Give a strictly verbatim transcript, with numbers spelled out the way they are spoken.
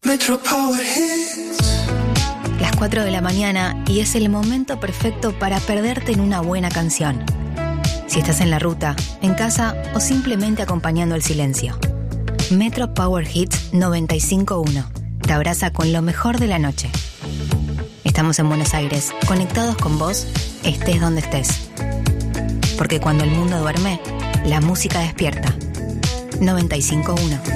Metro Power Hits. Las cuatro de la mañana y es el momento perfecto para perderte en una buena canción. Si estás en la ruta, en casa o simplemente acompañando el silencio. Metro Power Hits noventa y cinco punto uno te abraza con lo mejor de la noche. Estamos en Buenos Aires, conectados con vos, estés donde estés. Porque cuando el mundo duerme, la música despierta. noventa y cinco punto uno